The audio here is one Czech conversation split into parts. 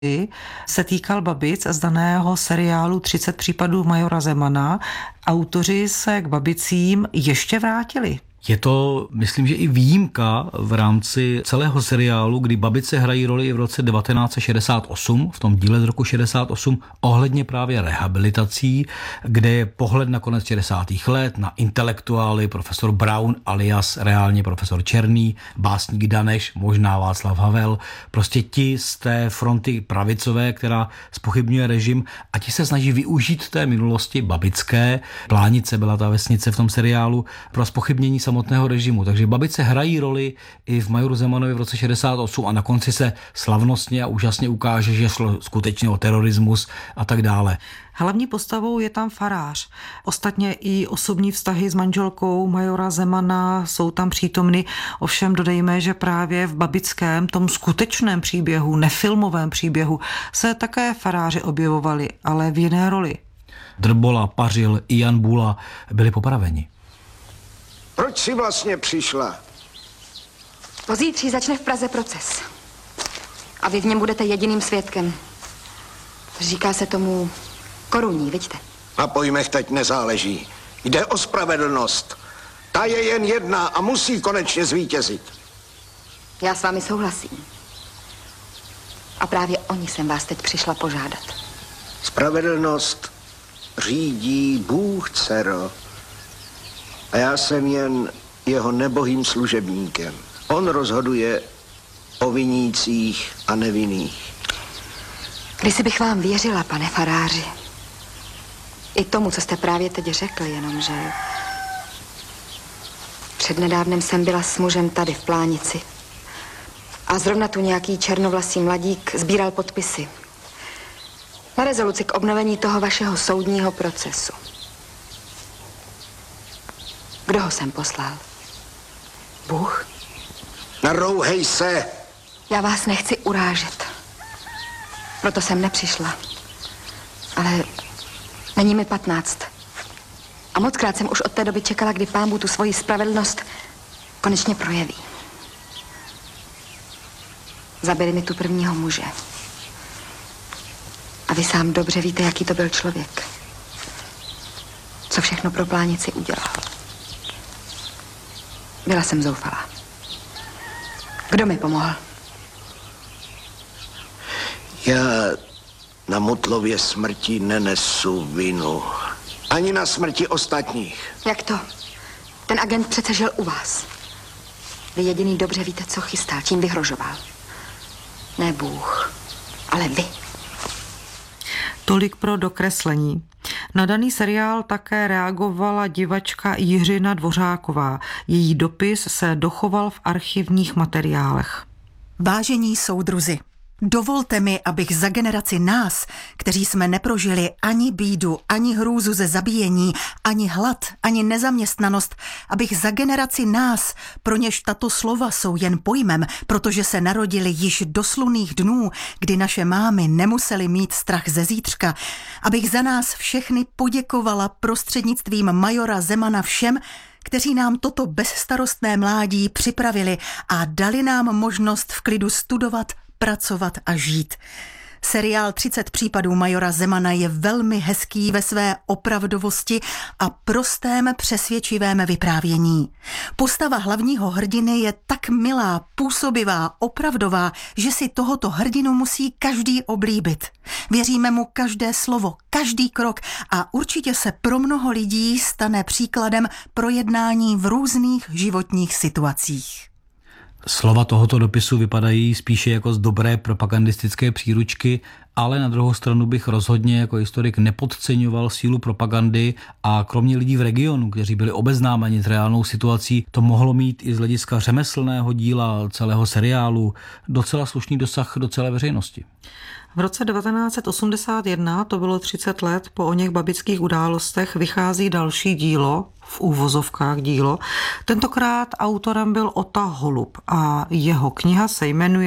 se týkal babic z daného seriálu 30 případů majora Zemana. Autoři se k babicím ještě vrátili. Je to, myslím, že i výjimka v rámci celého seriálu, kdy babice hrají roli i v roce 1968, v tom díle z roku 68, ohledně právě rehabilitací, kde je pohled na konec 60. let, na intelektuály, profesor Brown alias reálně profesor Černý, básník Daneš, možná Václav Havel, prostě ti z té fronty pravicové, která zpochybňuje režim, a ti se snaží využít té minulosti babické. Plánice byla ta vesnice v tom seriálu pro zpochybnění samotného režimu. Takže babice hrají roli i v majoru Zemanovi v roce 68 a na konci se slavnostně a úžasně ukáže, že šlo skutečně o terorismus a tak dále. Hlavní postavou je tam farář. Ostatně i osobní vztahy s manželkou majora Zemana jsou tam přítomny. Ovšem dodejme, že právě v babickém, tom skutečném příběhu, nefilmovém příběhu, se také faráři objevovali, ale v jiné roli. Drbola, Pařil i Jan Bula byli popraveni. Proč jsi vlastně přišla? Pozítří začne v Praze proces. A vy v něm budete jediným svědkem. Říká se tomu korunní, vidíte? Na pojmech teď nezáleží. Jde o spravedlnost. Ta je jen jedna a musí konečně zvítězit. Já s vámi souhlasím. A právě o ní jsem vás teď přišla požádat. Spravedlnost řídí Bůh, dcero. A já jsem jen jeho nebohým služebníkem. On rozhoduje o vinících a nevinných. Kdysi bych vám věřila, pane faráři. I tomu, co jste právě teď řekl, jenomže přednedávnem jsem byla s mužem tady v Plánici. A zrovna tu nějaký černovlasý mladík sbíral podpisy na rezoluci k obnovení toho vašeho soudního procesu. Kdo ho sem poslal? Bůh? Narouhej se! Já vás nechci urážet. Proto jsem nepřišla. Ale není mi 15. A mockrát jsem už od té doby čekala, kdy Pán Bůh tu svoji spravedlnost konečně projeví. Zabili mi tu prvního muže. A vy sám dobře víte, jaký to byl člověk. Co všechno pro Plánici udělal. Byla jsem zoufalá. Kdo mi pomohl? Já na Mutlově smrti nenesu vinu. Ani na smrti ostatních. Jak to? Ten agent přece žil u vás. Vy jediný dobře víte, co chystal, čím vyhrožoval. Ne Bůh, ale vy. Tolik pro dokreslení. Na daný seriál také reagovala divačka Jiřina Dvořáková. Její dopis se dochoval v archivních materiálech. Vážení soudruzi, dovolte mi, abych za generaci nás, kteří jsme neprožili ani bídu, ani hrůzu ze zabíjení, ani hlad, ani nezaměstnanost, abych za generaci nás, pro něž tato slova jsou jen pojmem, protože se narodili již do slunných dnů, kdy naše mámy nemusely mít strach ze zítřka, abych za nás všechny poděkovala prostřednictvím majora Zemana všem, kteří nám toto bezstarostné mládí připravili a dali nám možnost v klidu studovat, pracovat a žít. Seriál 30 případů majora Zemana je velmi hezký ve své opravdovosti a prostém přesvědčivém vyprávění. Postava hlavního hrdiny je tak milá, působivá, opravdová, že si tohoto hrdinu musí každý oblíbit. Věříme mu každé slovo, každý krok a určitě se pro mnoho lidí stane příkladem pro jednání v různých životních situacích. Slova tohoto dopisu vypadají spíše jako z dobré propagandistické příručky, ale na druhou stranu bych rozhodně jako historik nepodceňoval sílu propagandy a kromě lidí v regionu, kteří byli obeznámeni s reálnou situací, to mohlo mít i z hlediska řemeslného díla celého seriálu docela slušný dosah do celé veřejnosti. V roce 1981, to bylo 30 let po oněch babických událostech, vychází další dílo, v úvozovkách dílo. Tentokrát autorem byl Ota Holub a jeho kniha se jmenuje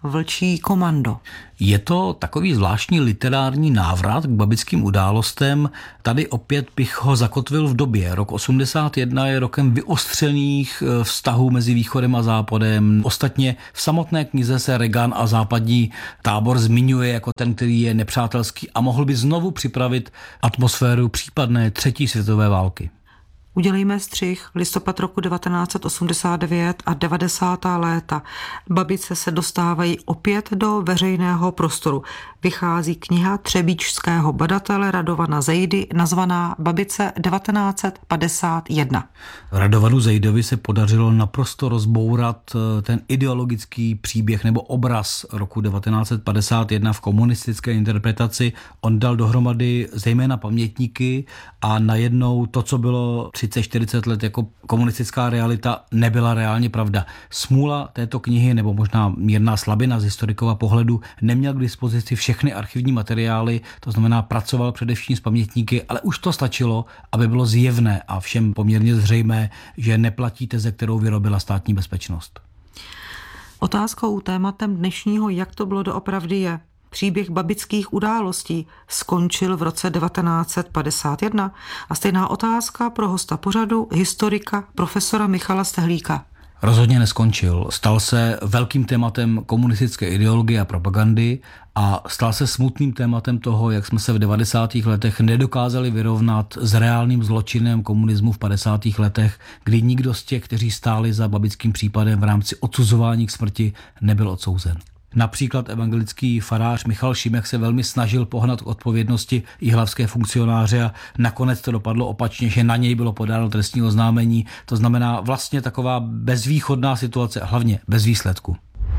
Vlčí komando. Je to takový zvláštní literární návrat k babickým událostem. Tady opět bych ho zakotvil v době. Rok 81 je rokem vyostřených vztahů mezi východem a západem. Ostatně v samotné knize se Reagan a západní tábor zmiňuje jako ten, který je nepřátelský a mohl by znovu připravit atmosféru případné třetí světové války. Udělejme střih, listopad roku 1989 a 90. léta. Babice se dostávají opět do veřejného prostoru. Vychází kniha třebíčského badatele Radovana Zejdy, nazvaná Babice 1951. Radovanu Zejdovi se podařilo naprosto rozbourat ten ideologický příběh nebo obraz roku 1951 v komunistické interpretaci. On dal dohromady zejména pamětníky a najednou to, co bylo 30-40 let jako komunistická realita, nebyla reálně pravda. Smůla této knihy, nebo možná mírná slabina z historikova pohledu, neměl k dispozici všechny archivní materiály, to znamená pracoval především s pamětníky, ale už to stačilo, aby bylo zjevné a všem poměrně zřejmé, že neplatí teze, kterou vyrobila Státní bezpečnost. Otázkou, tématem dnešního Jak to bylo doopravdy je. Příběh babických událostí skončil v roce 1951 a stejná otázka pro hosta pořadu, historika profesora Michala Stehlíka. Rozhodně neskončil. Stal se velkým tématem komunistické ideologie a propagandy a stal se smutným tématem toho, jak jsme se v 90. letech nedokázali vyrovnat s reálným zločinem komunismu v 50. letech, kdy nikdo z těch, kteří stáli za babickým případem v rámci odsuzování k smrti, nebyl odsouzen. Například evangelický farář Michal Šimek se velmi snažil pohnat k odpovědnosti jihlavské funkcionáře a nakonec to dopadlo opačně, že na něj bylo podáno trestní oznámení. To znamená vlastně taková bezvýchodná situace a hlavně bez výsledku.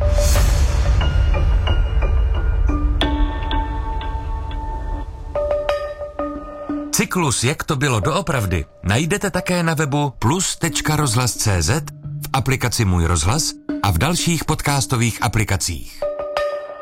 Cyklus Jak to bylo doopravdy najdete také na webu plus.rozhlas.cz, v aplikaci Můj rozhlas a v dalších podcastových aplikacích.